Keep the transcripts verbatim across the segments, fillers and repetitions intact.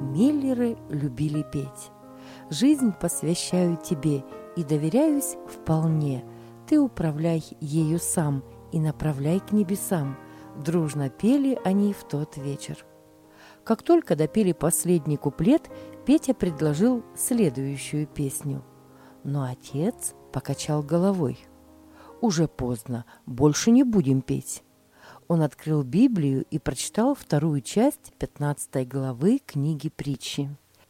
Миллеры любили петь. Жизнь посвящаю тебе и доверяюсь вполне. Ты управляй ею сам и направляй к небесам. Дружно пели они в тот вечер. Как только допели последний куплет, Петя предложил следующую песню. Но отец покачал головой. Уже поздно, больше не будем петь. Он открыл Библию и прочитал вторую часть пятнадцатой главы книги Притчи.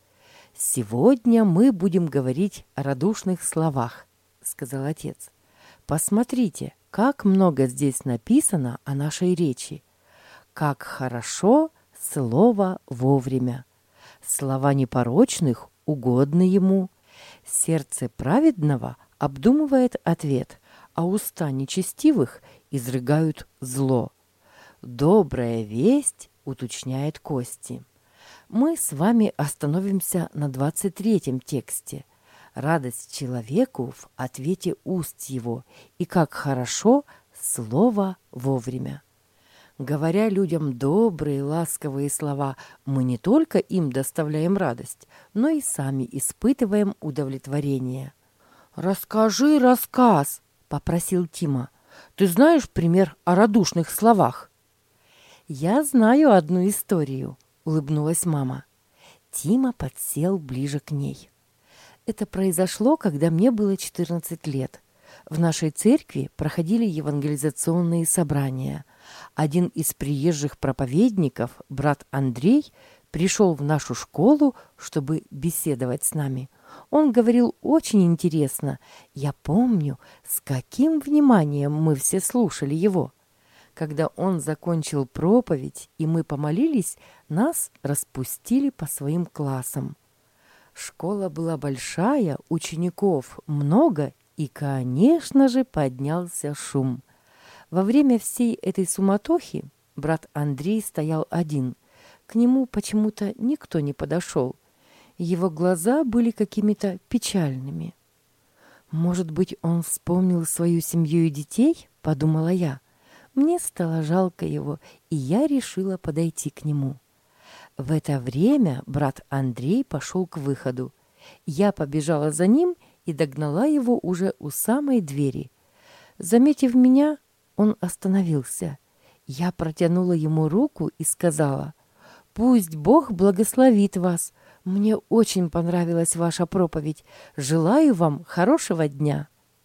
«Сегодня мы будем говорить о радушных словах», — сказал отец. «Посмотрите, как много здесь написано о нашей речи. Как хорошо слово вовремя. Слова непорочных угодны ему. Сердце праведного обдумывает ответ, а уста нечестивых изрыгают зло. Добрая весть уточняет кости». Мы с вами остановимся на двадцать третьем тексте. Радость человеку в ответе уст его, и как хорошо слово вовремя. Говоря людям добрые, ласковые слова, мы не только им доставляем радость, но и сами испытываем удовлетворение. «Расскажи рассказ», — попросил Тима. «Ты знаешь пример о радушных словах?» «Я знаю одну историю», — улыбнулась мама. Тима подсел ближе к ней. Это произошло, когда мне было четырнадцать лет. В нашей церкви проходили евангелизационные собрания. Один из приезжих проповедников, брат Андрей, пришел в нашу школу, чтобы беседовать с нами. Он говорил очень интересно. Я помню, с каким вниманием мы все слушали его. Когда он закончил проповедь, и мы помолились, нас распустили по своим классам. Школа была большая, учеников много, и, конечно же, поднялся шум. Во время всей этой суматохи брат Андрей стоял один. К нему почему-то никто не подошел. Его глаза были какими-то печальными. «Может быть, он вспомнил свою семью и детей?» – подумала я. Мне стало жалко его, и я решила подойти к нему. В это время брат Андрей пошел к выходу. Я побежала за ним и догнала его уже у самой двери. Заметив меня, он остановился. Я протянула ему руку и сказала: «Пусть Бог благословит вас. Мне очень понравилась ваша проповедь. Желаю вам хорошего дня».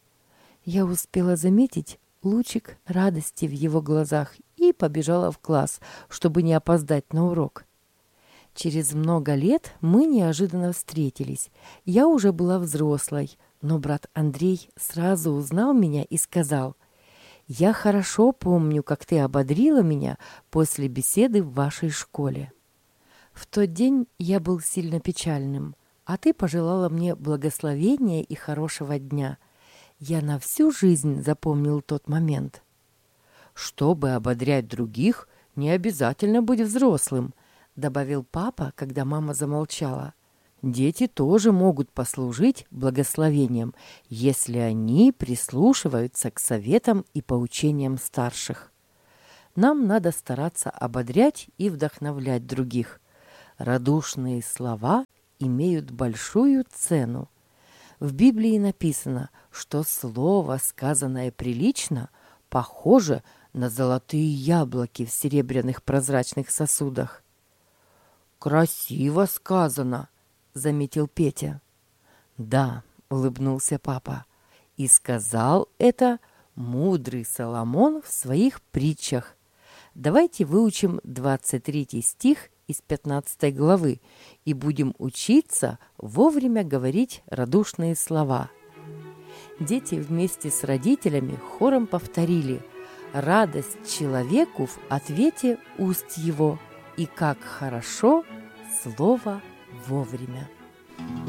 Я успела заметить лучик радости в его глазах и побежала в класс, чтобы не опоздать на урок. Через много лет мы неожиданно встретились. Я уже была взрослой, но брат Андрей сразу узнал меня и сказал: «Я хорошо помню, как ты ободрила меня после беседы в вашей школе. В тот день я был сильно печальным, а ты пожелала мне благословения и хорошего дня. Я на всю жизнь запомнил тот момент». «Чтобы ободрять других, не обязательно быть взрослым», — добавил папа, когда мама замолчала. «Дети тоже могут послужить благословением, если они прислушиваются к советам и поучениям старших. Нам надо стараться ободрять и вдохновлять других. Радушные слова имеют большую цену. В Библии написано, что слово, сказанное прилично, похоже на золотые яблоки в серебряных прозрачных сосудах. «Красиво сказано», — заметил Петя. «Да», — улыбнулся папа, — «и сказал это мудрый Соломон в своих притчах. Давайте выучим двадцать третий стих из пятнадцатой главы и будем учиться вовремя говорить радушные слова». Дети вместе с родителями хором повторили: «Радость человеку в ответе уст его, и как хорошо слово вовремя».